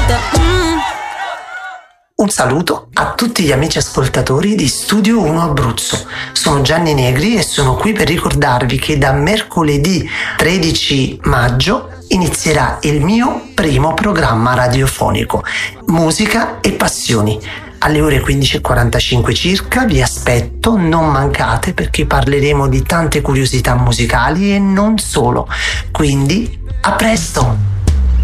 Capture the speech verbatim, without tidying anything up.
mm. Un saluto a tutti gli amici ascoltatori di Studio uno Abruzzo. Sono Gianni Negri e sono qui per ricordarvi che da mercoledì tredici maggio inizierà il mio primo programma radiofonico, Musica e Passioni. Alle ore quindici e quarantacinque circa vi aspetto, non mancate perché parleremo di tante curiosità musicali e non solo. Quindi, a presto!